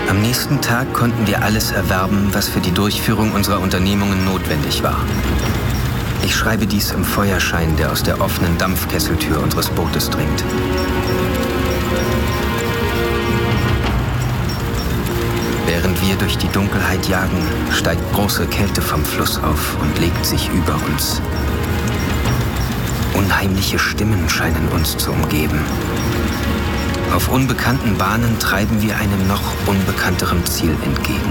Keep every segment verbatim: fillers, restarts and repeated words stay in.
Am nächsten Tag konnten wir alles erwerben, was für die Durchführung unserer Unternehmungen notwendig war. Ich schreibe dies im Feuerschein, der aus der offenen Dampfkesseltür unseres Bootes dringt. Während wir durch die Dunkelheit jagen, steigt große Kälte vom Fluss auf und legt sich über uns. Unheimliche Stimmen scheinen uns zu umgeben. Auf unbekannten Bahnen treiben wir einem noch unbekannteren Ziel entgegen.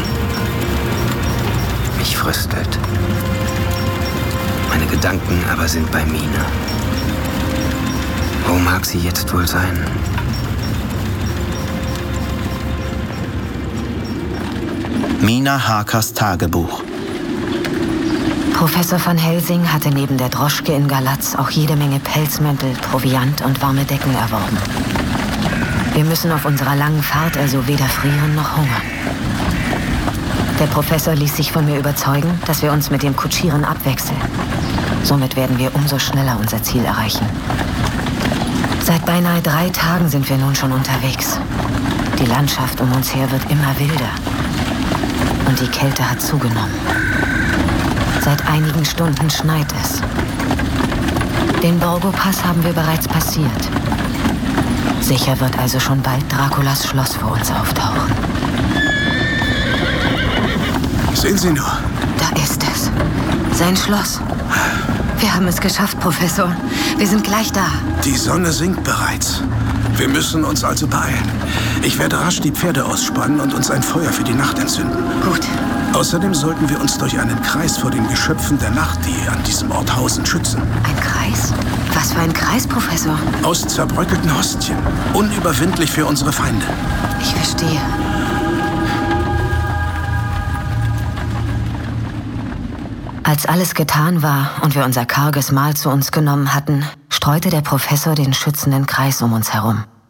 Mich fröstelt. Meine Gedanken aber sind bei Mina. Wo mag sie jetzt wohl sein? Mina Harkers Tagebuch. Professor van Helsing hatte neben der Droschke in Galatz auch jede Menge Pelzmäntel, Proviant und warme Decken erworben. Wir müssen auf unserer langen Fahrt also weder frieren noch hungern. Der Professor ließ sich von mir überzeugen, dass wir uns mit dem Kutschieren abwechseln. Somit werden wir umso schneller unser Ziel erreichen. Seit beinahe drei Tagen sind wir nun schon unterwegs. Die Landschaft um uns her wird immer wilder. Und die Kälte hat zugenommen. Seit einigen Stunden schneit es. Den Borgo-Pass haben wir bereits passiert. Sicher wird also schon bald Draculas Schloss vor uns auftauchen. Sehen Sie nur. Da ist es. Sein Schloss. Wir haben es geschafft, Professor. Wir sind gleich da. Die Sonne sinkt bereits. Wir müssen uns also beeilen. Ich werde rasch die Pferde ausspannen und uns ein Feuer für die Nacht entzünden. Gut. Außerdem sollten wir uns durch einen Kreis vor den Geschöpfen der Nacht, die an diesem Ort hausen, schützen. Ein Kreis? Was für ein Kreis, Professor? Aus zerbröckelten Hostien. Unüberwindlich für unsere Feinde. Ich verstehe. Als alles getan war und wir unser karges Mahl zu uns genommen hatten, streute der Professor den schützenden Kreis um uns herum.